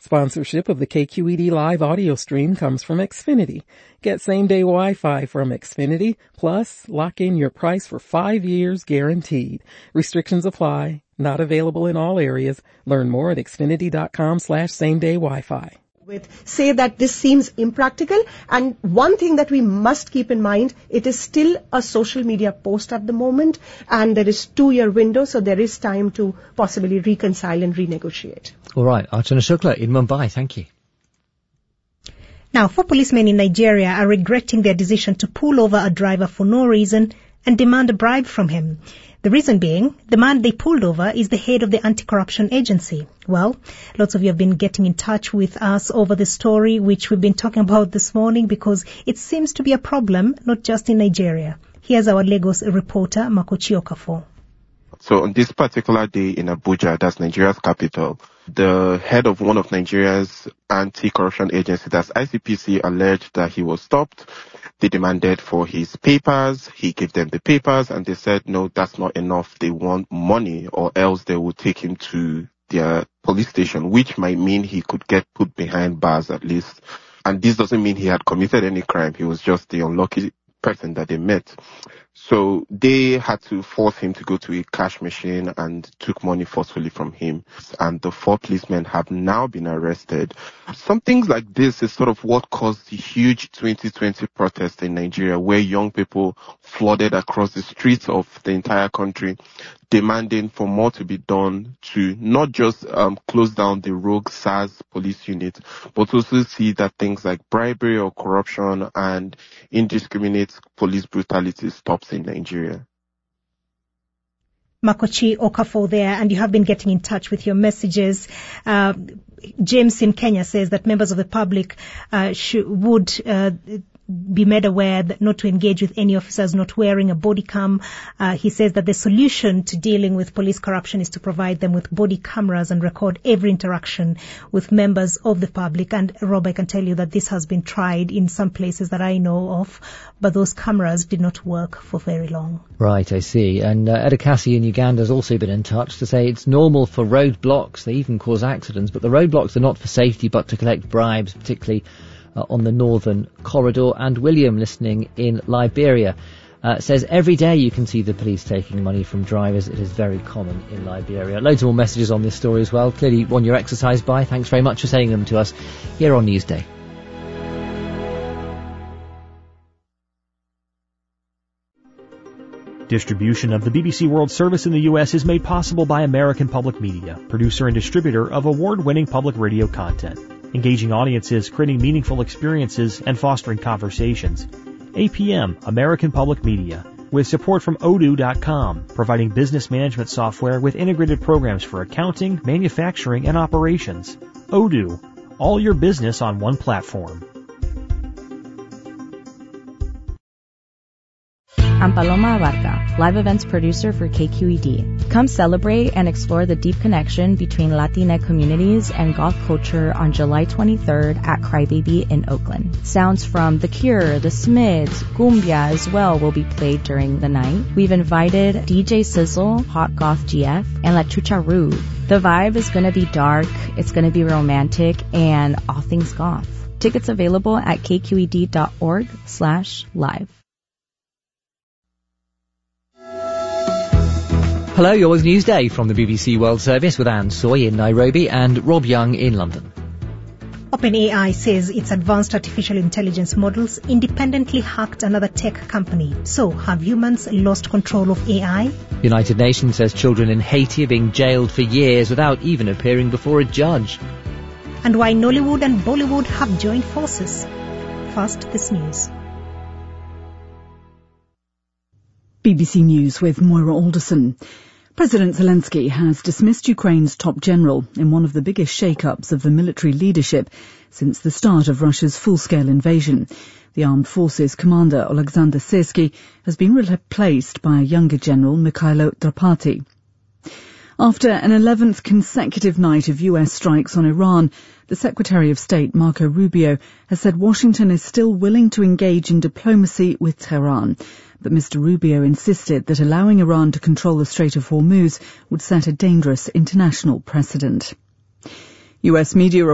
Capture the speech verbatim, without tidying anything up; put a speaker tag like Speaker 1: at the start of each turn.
Speaker 1: Sponsorship of the K Q E D live audio stream comes from Xfinity. Get same-day Wi-Fi from Xfinity, plus lock in your price for five years guaranteed. Restrictions apply. Not available in all areas. Learn more at xfinity.com slash same-day Wi-Fi.
Speaker 2: With say that this seems impractical, and one thing that we must keep in mind, it is still a social media post at the moment, and there is two-year window, so there is time to possibly reconcile and renegotiate.
Speaker 3: All right, Archana Shukla in Mumbai, thank you.
Speaker 4: Now, four policemen in Nigeria are regretting their decision to pull over a driver for no reason and demand a bribe from him. The reason being, the man they pulled over is the head of the anti-corruption agency. Well, lots of you have been getting in touch with us over the story which we've been talking about this morning, because it seems to be a problem not just in Nigeria. Here's our Lagos reporter, Makochi Okafor.
Speaker 5: So on this particular day in Abuja, that's Nigeria's capital, the head of one of Nigeria's anti-corruption agencies, that's I C P C, alleged that he was stopped. They demanded for his papers. He gave them the papers, and they said, no, that's not enough. They want money, or else they will take him to their police station, which might mean he could get put behind bars at least. And this doesn't mean he had committed any crime. He was just the unlucky person that they met. So they had to force him to go to a cash machine and took money forcefully from him. And the four policemen have now been arrested. Some things like this is sort of what caused the huge twenty twenty protest in Nigeria, where young people flooded across the streets of the entire country, demanding for more to be done to not just um, close down the rogue SARS police unit, but also see that things like bribery or corruption and indiscriminate police brutality stops in Nigeria.
Speaker 4: Makochi Okafor there, and you have been getting in touch with your messages. Uh, James in Kenya says that members of the public uh, should, would uh, be made aware that not to engage with any officers not wearing a body cam. Uh, he says that the solution to dealing with police corruption is to provide them with body cameras and record every interaction with members of the public. And Rob, I can tell you that this has been tried in some places that I know of, but those cameras did not work for very long.
Speaker 3: Right, I see. And uh, Edakasi in Uganda has also been in touch to say it's normal for roadblocks. They even cause accidents, but the roadblocks are not for safety but to collect bribes, particularly Uh, on the northern corridor. And William, listening in Liberia, uh, says every day you can see the police taking money from drivers. It is very common in Liberia. Loads more messages on this story as well. Clearly one you're exercised by. Thanks very much for sending them to us here on Newsday.
Speaker 6: Distribution of the B B C World Service in the U S is made possible by American Public Media, producer and distributor of award-winning public radio content. Engaging audiences, creating meaningful experiences, and fostering conversations. A P M, American Public Media, with support from odoo dot com, providing business management software with integrated programs for accounting, manufacturing, and operations. Odoo, all your business on one platform.
Speaker 7: I'm Paloma Abarca, live events producer for K Q E D. Come celebrate and explore the deep connection between Latinx communities and goth culture on July twenty-third at Crybaby in Oakland. Sounds from The Cure, The Smiths, Cumbia as well will be played during the night. We've invited D J Sizzle, Hot Goth G F, and La Chucha Rube. The vibe is going to be dark, it's going to be romantic, and all things goth. Tickets available at kqed.org slash live.
Speaker 3: Hello, you're with Newsday from the B B C World Service with Anne Soy in Nairobi and Rob Young in London.
Speaker 4: OpenAI says its advanced artificial intelligence models independently hacked another tech company. So, have humans lost control of A I?
Speaker 3: United Nations says children in Haiti are being jailed for years without even appearing before a judge.
Speaker 4: And why Nollywood and Bollywood have joined forces. First, this news.
Speaker 8: B B C News with Moira Alderson. President Zelensky has dismissed Ukraine's top general in one of the biggest shake-ups of the military leadership since the start of Russia's full-scale invasion. The armed forces commander Oleksandr Syrsky has been replaced by a younger general, Mikhailo Drapati. After an eleventh consecutive night of U S strikes on Iran, the Secretary of State, Marco Rubio, has said Washington is still willing to engage in diplomacy with Tehran. But Mister Rubio insisted that allowing Iran to control the Strait of Hormuz would set a dangerous international precedent. U S media